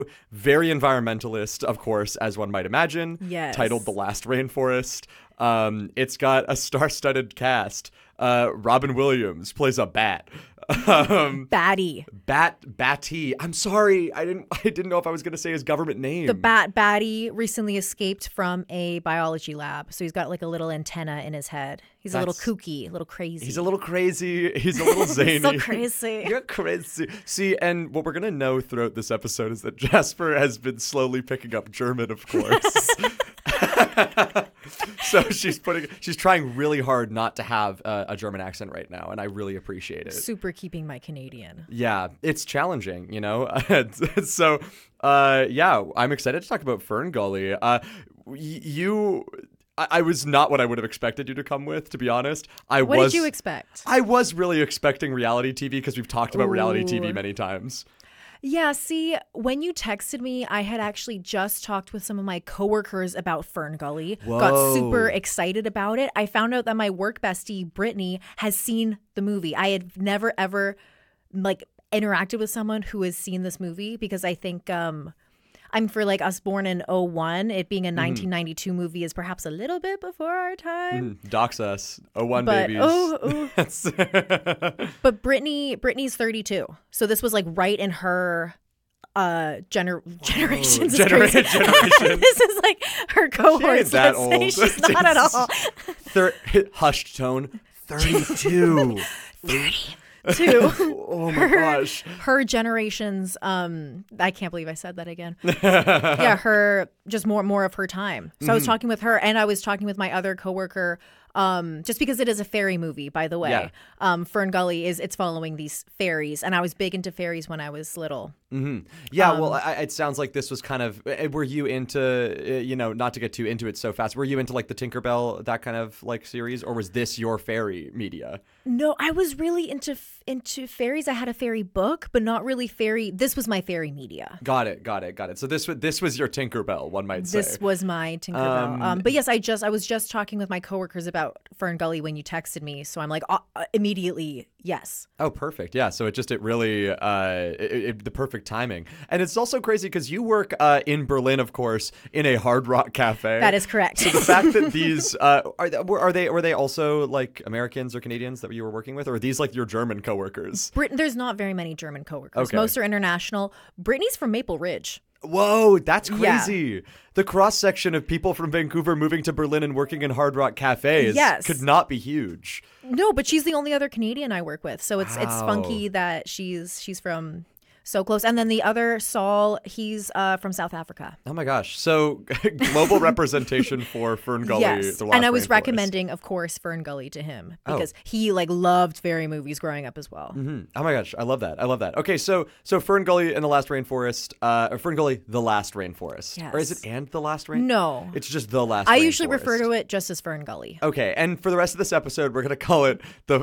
very environmentalist, of course, as one might imagine. Yes. Titled The Last Rainforest. It's got a star-studded cast. Robin Williams plays a bat. Batty. Batty. I'm sorry. I didn't know if I was going to say his government name. The Batty recently escaped from a biology lab. So he's got like a little antenna in his head. He's a little kooky, a little crazy. He's a little crazy. He's a little zany. He's so crazy. You're crazy. See, and what we're going to know throughout this episode is that Jasper has been slowly picking up German, of course. So she's trying really hard not to have a German accent right now, and I really appreciate it. Super keeping my Canadian. Yeah, it's challenging, you know? So, I'm excited to talk about Fern Gully. I was not what I would have expected you to come with, to be honest. What did you expect? I was really expecting reality TV because we've talked about reality TV many times. Yeah, see, when you texted me, I had actually just talked with some of my coworkers about Fern Gully. Whoa. Got super excited about it. I found out that my work bestie, Brittany, has seen the movie. I had never, ever, interacted with someone who has seen this movie because I think... I'm for us born in 2001, it being a 1992 movie is perhaps a little bit before our time. Dox us. 2001 babies. But Brittany's 32. So this was right in her generations. Generation. This is her cohort. She ain't that old. She's not at all. Hushed tone. 32. 30. Oh my gosh. Her generations, I can't believe I said that again. Yeah, her, just more of her time. So I was talking with her, and I was talking with my other coworker, just because it is a fairy movie, by the way. Yeah. Fern Gully it's following these fairies, and I was big into fairies when I was little. Mm-hmm. Yeah, well, it sounds like this was kind of, were you into, not to get too into it so fast, were you into the Tinkerbell, that kind of series, or was this your fairy media? No, I was really into fairies. I had a fairy book, but not really fairy. This was my fairy media. Got it. So this was your Tinkerbell, one might say. This was my Tinkerbell. But yes, I was just talking with my coworkers about Fern Gully when you texted me, so I'm immediately yes. Oh, perfect. Yeah. So it really the perfect timing, and it's also crazy because you work in Berlin, of course, in a Hard Rock cafe. That is correct. So the fact that these were they also Americans or Canadians that you were working with, or are these your German coworkers? There's not very many German coworkers. Okay. Most are international. Brittany's from Maple Ridge. Whoa, that's crazy. Yeah. The cross-section of people from Vancouver moving to Berlin and working in Hard Rock cafes could not be huge. No, but she's the only other Canadian I work with. So it's funky that she's from so close. And then the other, Saul, he's from South Africa. Oh my gosh. So global representation for Fern Gully. Yes. The Last And I was Rainforest. recommending, of course, Fern Gully to him because he loved fairy movies growing up as well. Mm-hmm. Oh my gosh. I love that. Okay. So Fern Gully and the Last Rainforest, or Fern Gully, the Last Rainforest. Yes. Or is it and the Last Rainforest? No. It's just the Last I Rainforest. usually refer to it just as Fern Gully. Okay, and for the rest of this episode, we're going to call it the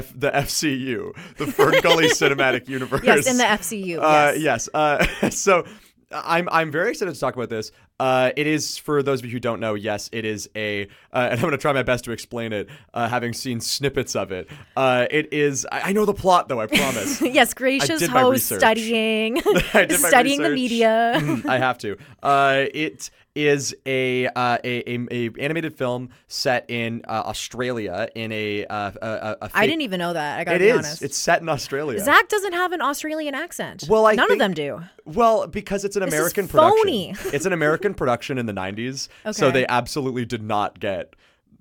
FCU, the Fern Gully Cinematic Universe. Yes, in the FCU. Yes. So I'm very excited to talk about this. It is, for those of you who don't know, yes, it is and I'm going to try my best to explain it, having seen snippets of it. It is, I know the plot though, I promise. Yes, gracious host studying the media. I have to. It is a animated film set in Australia in a I didn't even know that. I gotta be honest. It's set in Australia. Zach doesn't have an Australian accent. Well, none of them do. Well, because it's an American is phony. production. It's an American production in the 90s. So they absolutely did not get.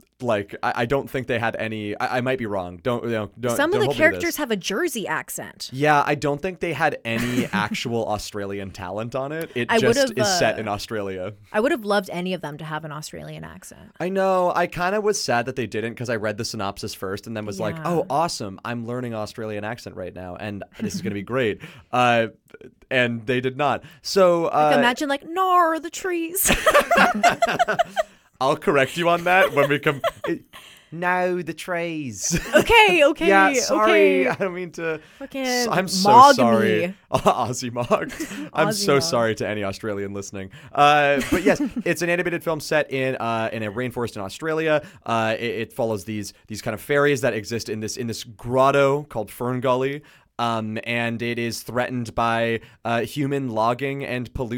I don't think they had any. I might be wrong. Don't. Some of the characters have a Jersey accent. Yeah, I don't think they had any actual Australian talent on it. It just is set in Australia. I would have loved any of them to have an Australian accent. I know. I kind of was sad that they didn't because I read the synopsis first and then was like, oh, awesome. I'm learning Australian accent right now, and this is going to be great. And they did not. So imagine gnar the trees. I'll correct you on that when we come. No, the trees. Okay. Yeah, sorry. Okay. I don't mean to. I'm so sorry. Aussie Mog. I'm so sorry to any Australian listening. But yes, it's an animated film set in a rainforest in Australia. It follows these kind of fairies that exist in this grotto called Fern Gully. and it is threatened by human logging and pollution.